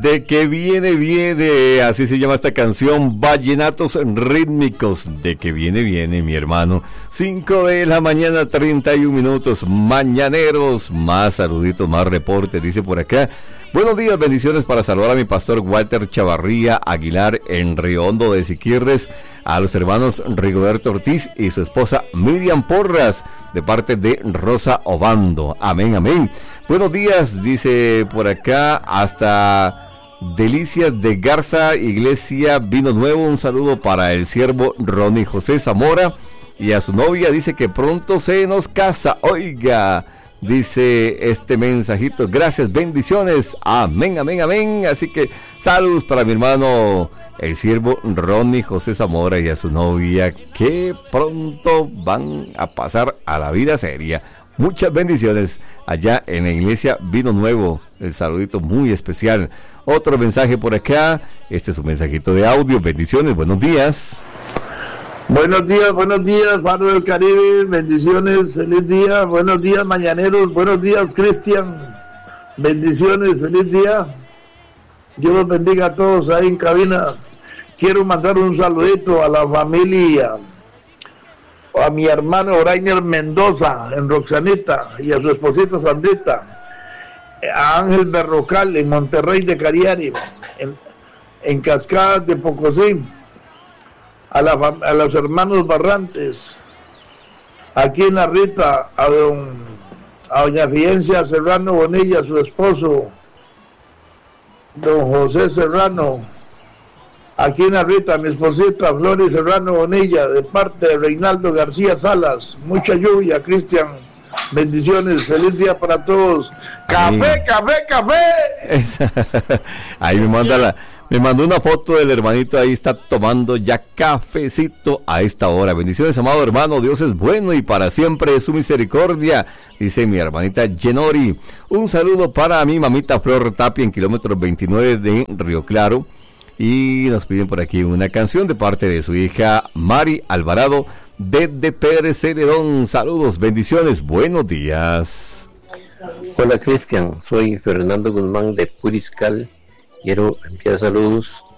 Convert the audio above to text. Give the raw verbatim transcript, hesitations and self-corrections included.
De que viene, viene, así se llama esta canción, Vallenatos Rítmicos, de que viene, viene, mi hermano. Cinco de la mañana, treinta y un minutos, mañaneros, más saluditos, más reportes, dice por acá. Buenos días, bendiciones para saludar a mi pastor Walter Chavarría Aguilar en Río Hondo de Siquirres, a los hermanos Rigoberto Ortiz y su esposa Miriam Porras, de parte de Rosa Obando. Amén, amén. Buenos días, dice por acá, hasta Delicias de Garza, Iglesia Vino Nuevo. Un saludo para el siervo Ronnie José Zamora y a su novia, dice que pronto se nos casa. Oiga, dice este mensajito, gracias, bendiciones, amén, amén, amén. Así que saludos para mi hermano el siervo Ronnie José Zamora y a su novia, que pronto van a pasar a la vida seria. Muchas bendiciones allá en la iglesia Vino Nuevo, el saludito muy especial. Otro mensaje por acá, este es un mensajito de audio, bendiciones, buenos días. Buenos días, buenos días, Faro del Caribe, bendiciones, feliz día, buenos días, mañaneros, buenos días, Cristian, bendiciones, feliz día, Dios los bendiga a todos ahí en cabina. Quiero mandar un saludito a la familia, a mi hermano Orainer Mendoza en Roxanita y a su esposita Sandrita, a Ángel Berrocal en Monterrey de Cariari, en, en Cascadas de Pocosí, a, la, a los hermanos Barrantes, aquí en La Rita, a, don, a doña Fidencia Serrano Bonilla, su esposo, don José Serrano, aquí en La Rita, mi esposita Flori Serrano Bonilla, de parte de Reinaldo García Salas. Mucha lluvia, Cristian, bendiciones, feliz día para todos. Café, ahí. café, café. Ahí me manda la, me mandó una foto del hermanito, ahí está tomando ya cafecito a esta hora. Bendiciones, amado hermano, Dios es bueno y para siempre es su misericordia, dice mi hermanita Genori. Un saludo para mi mamita Flor Tapia en kilómetro veintinueve de Río Claro. Y nos piden por aquí una canción de parte de su hija Mari Alvarado desde Pérez Celedón. Saludos, bendiciones, buenos días. Hola Cristian, soy Fernando Guzmán de Puriscal. Quiero enviar saludos